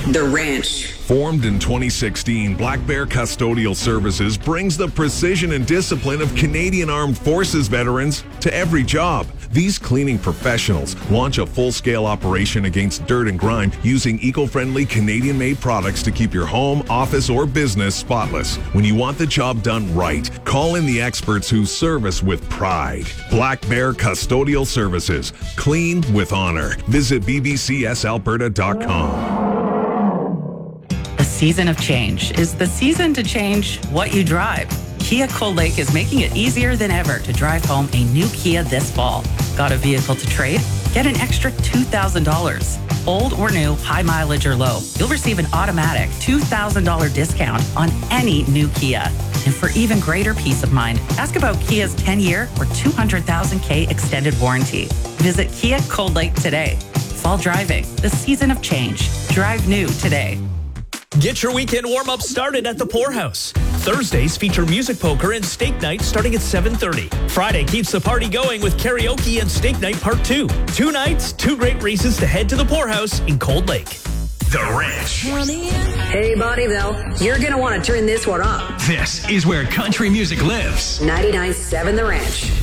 The Ranch. Formed in 2016, Black Bear Custodial Services brings the precision and discipline of Canadian Armed Forces veterans to every job. These cleaning professionals launch a full-scale operation against dirt and grime using eco-friendly Canadian-made products to keep your home, office, or business spotless. When you want the job done right, call in the experts who service with pride. Black Bear Custodial Services. Clean with honor. Visit bbcsalberta.com. The season of change is the season to change what you drive. Kia Cold Lake is making it easier than ever to drive home a new Kia this fall. Got a vehicle to trade? Get an extra $2,000. Old or new, high mileage or low, you'll receive an automatic $2,000 discount on any new Kia. And for even greater peace of mind, ask about Kia's 10-year or 200,000K extended warranty. Visit Kia Cold Lake today. Fall driving, the season of change. Drive new today. Get your weekend warm-up started at the Poorhouse. Thursdays feature music poker and steak night starting at 7:30. Friday keeps the party going with karaoke and steak night part 2. 2 nights, 2 great reasons to head to the Poorhouse in Cold Lake. The Ranch. Hey, Bonnieville, you're going to want to turn this one up. This is where country music lives. 99.7 The Ranch.